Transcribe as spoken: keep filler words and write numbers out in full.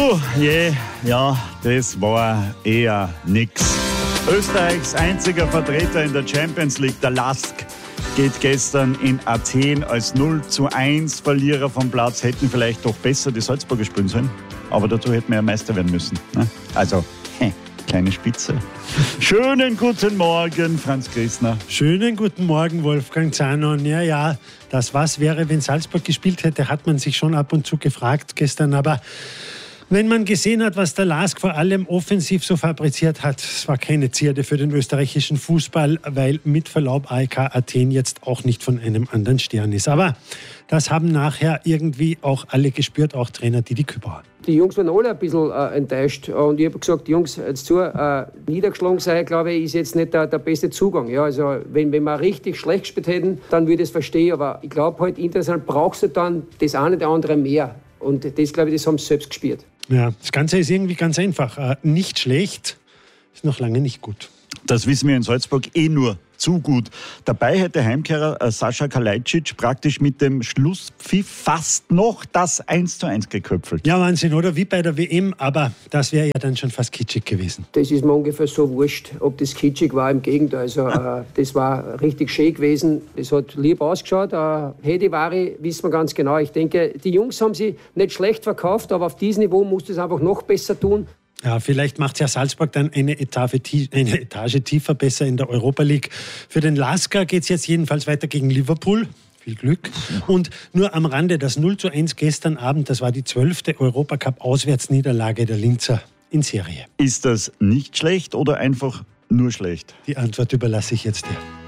Puh, je, ja, das war eher nix. Österreichs einziger Vertreter in der Champions League, der Lask, geht gestern in Athen als null zu eins Verlierer vom Platz. Hätten vielleicht doch besser die Salzburger spielen sollen, aber dazu hätten wir ja Meister werden müssen. Ne? Also, heh, kleine Spitze. Schönen guten Morgen, Franz Grissner. Schönen guten Morgen, Wolfgang Zanon. Ja, ja, das was wäre, wenn Salzburg gespielt hätte, hat man sich schon ab und zu gefragt gestern. Aber wenn man gesehen hat, was der Lask vor allem offensiv so fabriziert hat, es war keine Zierde für den österreichischen Fußball, weil mit Verlaub A E K Athen jetzt auch nicht von einem anderen Stern ist. Aber das haben nachher irgendwie auch alle gespürt, auch Trainer Didi Kübauer. Die Jungs waren alle ein bisschen äh, enttäuscht. Und ich habe gesagt, Jungs, jetzt zu, äh, niedergeschlagen sein, glaube ich, ist jetzt nicht der, der beste Zugang. Ja, also wenn, wenn wir richtig schlecht gespielt hätten, dann würde ich es verstehen. Aber ich glaube, halt, international brauchst du dann das eine oder andere mehr. Und das, glaube ich, das haben sie selbst gespürt. Ja, das Ganze ist irgendwie ganz einfach. Äh, nicht schlecht, ist noch lange nicht gut. Das wissen wir in Salzburg eh nur zu gut. Dabei hätte Heimkehrer äh, Sascha Kalajdzic praktisch mit dem Schlusspfiff fast noch das eins zu eins geköpfelt. Ja, Wahnsinn, oder? Wie bei der W M, aber das wäre ja dann schon fast kitschig gewesen. Das ist mir ungefähr so wurscht, ob das kitschig war, im Gegenteil. Also, äh, das war richtig schön gewesen. Das hat lieb ausgeschaut. Äh, Hedivari wissen wir ganz genau. Ich denke, die Jungs haben sie nicht schlecht verkauft, aber auf diesem Niveau musst du es einfach noch besser tun. Ja, vielleicht macht ja Salzburg dann eine Etage, eine Etage tiefer besser in der Europa League. Für den Lasker geht es jetzt jedenfalls weiter gegen Liverpool. Viel Glück. Und nur am Rande, das null zu eins gestern Abend, das war die zwölfte Europacup-Auswärtsniederlage der Linzer in Serie. Ist das nicht schlecht oder einfach nur schlecht? Die Antwort überlasse ich jetzt dir.